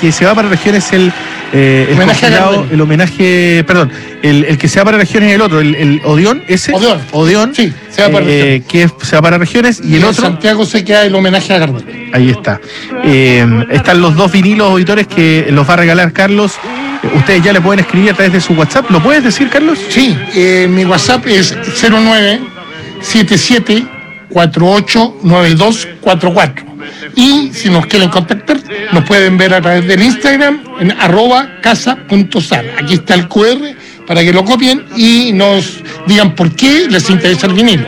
que se va para regiones el que se va para regiones el otro, el Odeón, ese. Odeón. Sí, se va para regiones. Que se va para regiones y el otro. En Santiago se queda el homenaje a Gardel. Ahí está. Están los dos vinilos auditores que los va a regalar Carlos. Ustedes ya le pueden escribir a través de su WhatsApp. ¿Lo puedes decir, Carlos? Sí, mi WhatsApp es 0977489244. Y si nos quieren contactar, nos pueden ver a través del Instagram en @casa.sar. Aquí está el QR para que lo copien y nos digan por qué les interesa el vinilo.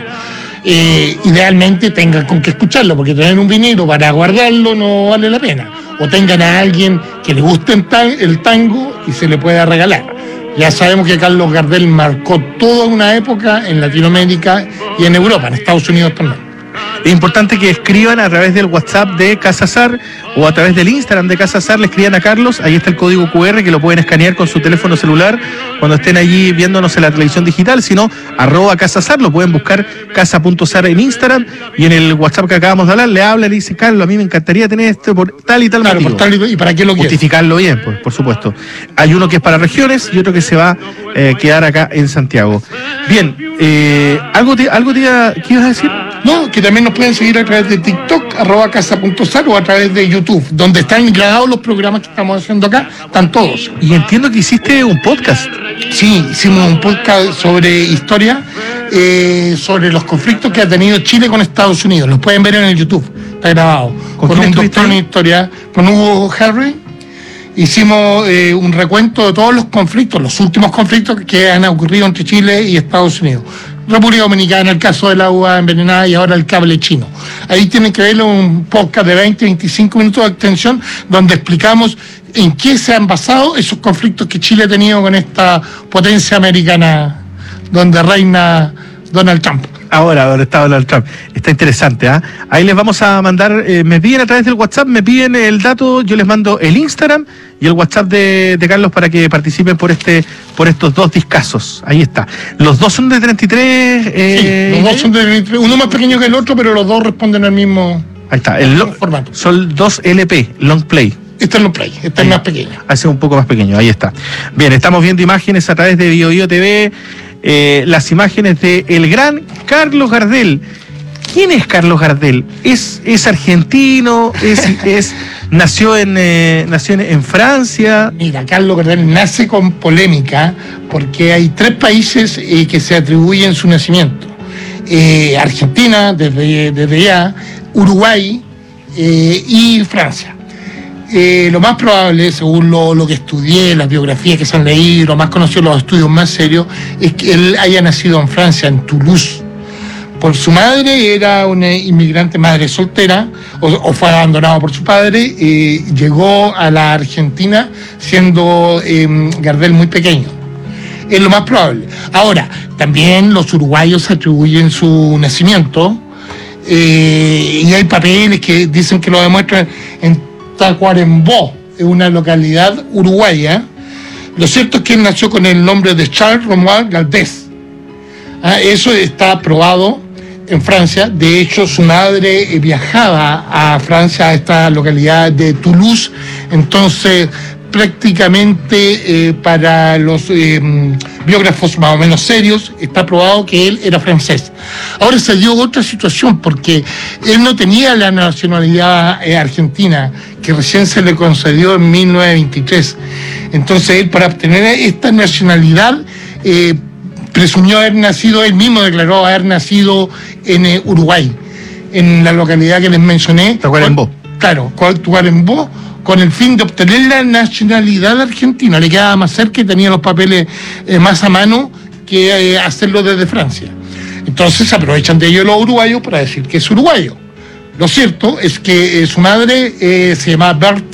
Idealmente tengan con qué escucharlo, porque tener un vinilo para guardarlo no vale la pena. O tengan a alguien que le guste el tango y se le pueda regalar. Ya sabemos que Carlos Gardel marcó toda una época en Latinoamérica y en Europa, en Estados Unidos también. Es importante que escriban a través del WhatsApp de Casa Sar o a través del Instagram de Casa Sar, le escriban a Carlos, ahí está el código QR que lo pueden escanear con su teléfono celular cuando estén allí viéndonos en la televisión digital, sino @Casa Sar, lo pueden buscar casa.sar en Instagram y en el WhatsApp que acabamos de hablar, le habla y le dice, Carlos, a mí me encantaría tener esto por tal y tal motivo. Por tal y para qué lo quieres. Justificarlo bien, pues, por supuesto. Hay uno que es para regiones y otro que se va a quedar acá en Santiago. Bien, ¿algo te ibas a decir? No, que también nos pueden seguir a través de TikTok, @casa.sar o a través de YouTube, donde están grabados los programas que estamos haciendo acá, están todos. Y entiendo que hiciste un podcast. Sí, hicimos un podcast sobre historia, sobre los conflictos que ha tenido Chile con Estados Unidos. Los pueden ver en el YouTube, está grabado. Con un doctor en historia, con Hugo Harry. Hicimos un recuento de todos los conflictos, los últimos conflictos que han ocurrido entre Chile y Estados Unidos. República Dominicana, el caso del agua envenenada y ahora el cable chino. Ahí tienen que ver un podcast de 20-25 minutos de extensión donde explicamos en qué se han basado esos conflictos que Chile ha tenido con esta potencia americana donde reina Donald Trump. Ahora está Donald Trump. Está interesante, ¿ah? Ahí les vamos a mandar, me piden a través del WhatsApp, me piden el dato, yo les mando el Instagram y el WhatsApp de Carlos para que participen por estos dos discazos. Ahí está. Los dos son de 33. Sí, los dos son de 33. Uno más pequeño que el otro, pero los dos responden al mismo. Ahí está. Formato. Son 2 LP, long play. Este es long play, este es más pequeño. Hace un poco más pequeño, ahí está. Bien, estamos viendo imágenes a través de BioBio TV. Las imágenes de el gran Carlos Gardel. ¿Quién es Carlos Gardel? ¿Es argentino? ¿Nació en Francia? Mira, Carlos Gardel nace con polémica porque hay 3 países que se atribuyen su nacimiento. Argentina, desde ya, Uruguay y Francia. Lo más probable, según lo que estudié, las biografías que se han leído, lo más conocido, los estudios más serios, es que él haya nacido en Francia, en Toulouse. Por su madre, era una inmigrante, madre soltera, o fue abandonado por su padre, llegó a la Argentina siendo Gardel muy pequeño. Es lo más probable. Ahora, también los uruguayos atribuyen su nacimiento, y hay papeles que dicen que lo demuestran en Tacuarembó, es una localidad uruguaya. Lo cierto es que él nació con el nombre de Charles Romuald Galdés. Eso está probado en Francia. De hecho, su madre viajaba a Francia, a esta localidad de Toulouse. Entonces, prácticamente para los biógrafos más o menos serios, está probado que él era francés. Ahora se dio otra situación, porque él no tenía la nacionalidad argentina, que recién se le concedió en 1923. Entonces él, para obtener esta nacionalidad, presumió haber nacido, él mismo declaró haber nacido en Uruguay, en la localidad que les mencioné. Tacuarembó. Claro, Tacuarembó, con el fin de obtener la nacionalidad argentina. Le quedaba más cerca y tenía los papeles más a mano que hacerlo desde Francia. Entonces aprovechan de ello los uruguayos para decir que es uruguayo. Lo cierto es que su madre se llama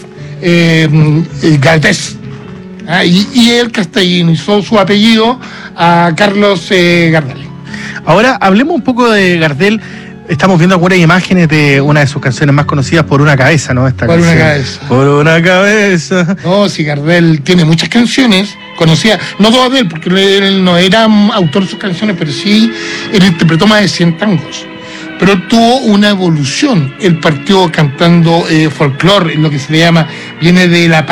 Berthe Galdés, y él castellanizó su apellido a Carlos Gardel. Ahora hablemos un poco de Gardel. Estamos viendo algunas imágenes de una de sus canciones más conocidas, Por una cabeza, ¿no? Esta Por canción. una cabeza. Por una cabeza. No, sí, Gardel tiene muchas canciones conocidas, no todas de él, porque él no era autor de sus canciones, pero sí, él interpretó más de 100 tangos. Pero tuvo una evolución. Él partió cantando folclore, lo que se le llama, viene de la